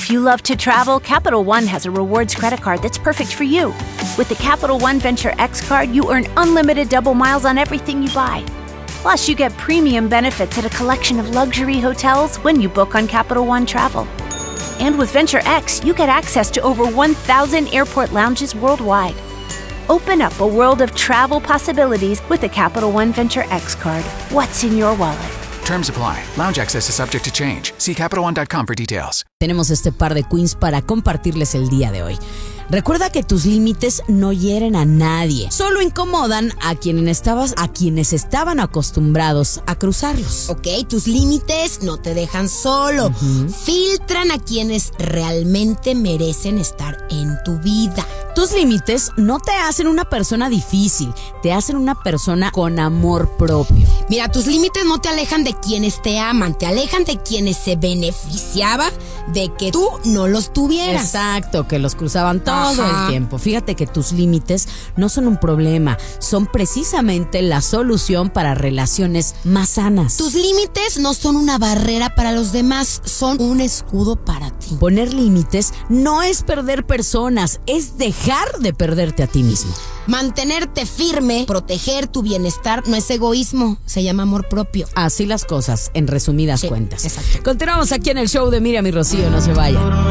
If you love to travel, Capital One has a rewards credit card that's perfect for you. With the Capital One Venture X card, you earn unlimited double miles on everything you buy. Plus, you get premium benefits at a collection of luxury hotels when you book on Capital One Travel. And with Venture X, you get access to over 1,000 airport lounges worldwide. Open up a world of travel possibilities with the Capital One Venture X card. What's in your wallet? Terms apply. Lounge access is subject to change. See CapitalOne.com for details. Tenemos este par de queens para compartirles el día de hoy. Recuerda que tus límites no hieren a nadie, solo incomodan a quienes estaban acostumbrados a cruzarlos. Ok, tus límites no te dejan solo. Filtran a quienes realmente merecen estar en tu vida. Tus límites no te hacen una persona difícil, te hacen una persona con amor propio. Mira, tus límites no te alejan de quienes te aman, te alejan de quienes se beneficiaban de que tú no los tuvieras. Exacto, que los cruzaban todo el tiempo. Fíjate que tus límites no son un problema, son precisamente la solución para relaciones más sanas. Tus límites no son una barrera para los demás, son un escudo para ti. Poner límites no es perder personas, es dejar de perderte a ti mismo. Mantenerte firme, proteger tu bienestar no es egoísmo, se llama amor propio. Así las cosas, en resumidas cuentas. Exacto. Continuamos aquí en el show de Miriam y Rocío, no se vayan.